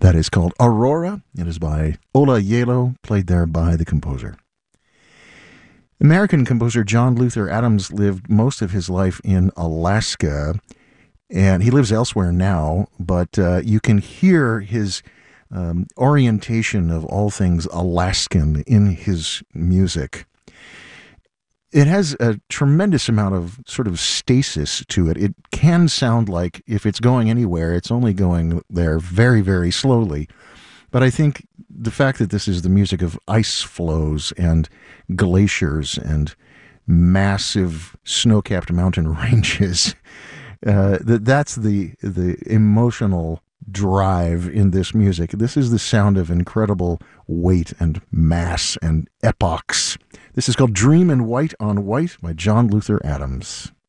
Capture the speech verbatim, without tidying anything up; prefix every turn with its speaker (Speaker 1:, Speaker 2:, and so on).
Speaker 1: That is called Aurora. It is by Ola Yelo, played there by the composer. American composer John Luther Adams lived most of his life in Alaska, and he lives elsewhere now, but uh, you can hear his um, orientation of all things Alaskan in his music. It has a tremendous amount of sort of stasis to it. It can sound like if it's going anywhere, it's only going there very, very slowly. But I think the fact that this is the music of ice flows and glaciers and massive snow-capped mountain ranges, uh, that that's the the emotional drive in this music. This is the sound of incredible weight and mass and epochs. This is called Dream in White on White by John Luther Adams.